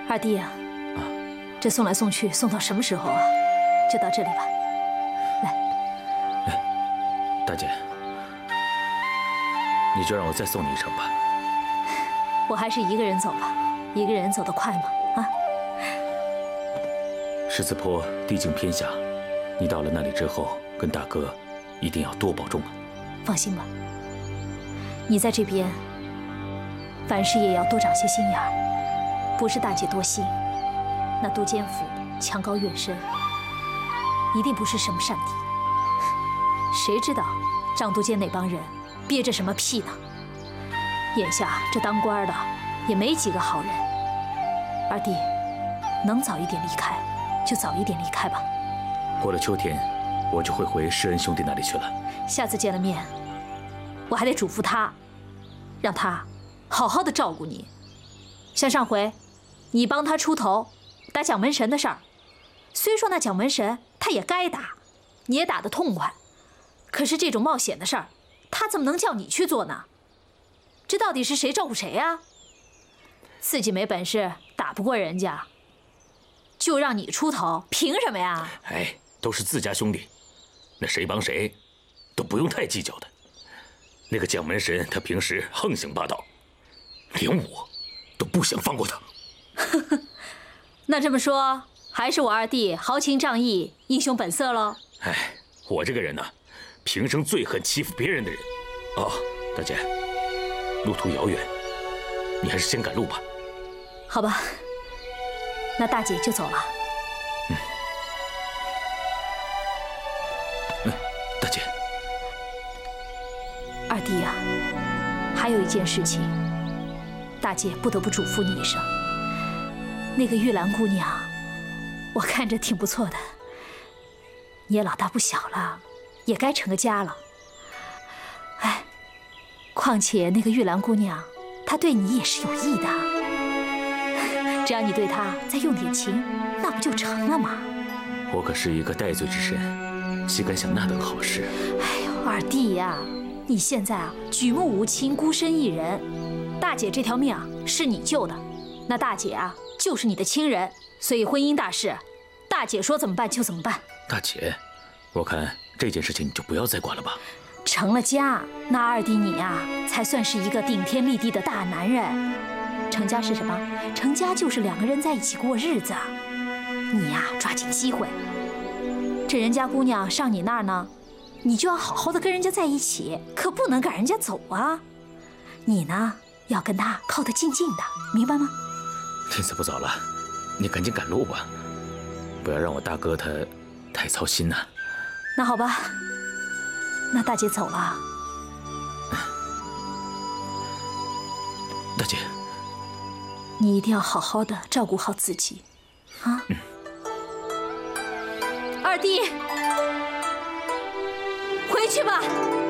二弟呀，这送来送去送到什么时候啊？就到这里吧。来， 大姐，你就让我再送你一程吧。 我还是一个人走吧，一个人走得快嘛。啊， 狮子坡地境偏狭，你到了那里之后，跟大哥一定要多保重啊。 放心吧，你在这边，凡事也要多长些心眼儿。不是大姐多心，那杜监府墙高院深，一定不是什么善地。谁知道张都监那帮人憋着什么屁呢？眼下这当官的也没几个好人。二弟，能早一点离开就早一点离开吧。 过了秋天，我就会回施恩兄弟那里去了。 下次见了面，我还得嘱咐他，让他好好的照顾你。像上回，你帮他出头打蒋门神的事儿，虽说那蒋门神他也该打，你也打得痛快，可是这种冒险的事儿，他怎么能叫你去做呢？这到底是谁照顾谁啊？自己没本事，打不过人家，就让你出头，凭什么呀？ 哎，都是自家兄弟，那谁帮谁，都不用太计较的。那个蒋门神他平时横行霸道，连我都不想放过他。 那这么说，还是我二弟豪情仗义、英雄本色喽？ 哎，我这个人呢，平生最恨欺负别人的人。哦，大姐，路途遥远，你还是先赶路吧。 好吧，那大姐就走了。 大姐， 二弟呀，还有一件事情，大姐不得不嘱咐你一声。那个玉兰姑娘，我看着挺不错的，你也老大不小了，也该成个家了。哎，况且那个玉兰姑娘，她对你也是有意的，只要你对她再用点情，那不就成了吗？ 我可是一个戴罪之身，岂敢想那等好事？ 哎呦，二弟呀，你现在啊举目无亲，孤身一人，大姐这条命啊是你救的，那大姐啊就是你的亲人，所以婚姻大事，大姐说怎么办就怎么办。 大姐，我看这件事情你就不要再管了吧。 成了家，那二弟你啊才算是一个顶天立地的大男人。成家是什么？成家就是两个人在一起过日子。你呀抓紧机会，这人家姑娘上你那儿呢，你就要好好的跟人家在一起，可不能赶人家走啊。你呢要跟她靠得近近的，明白吗？ 天色不早了，你赶紧赶路吧，不要让我大哥他太操心呐。 那好吧，那大姐走了。 大姐， 你一定要好好的照顾好自己，啊。二弟，回去吧。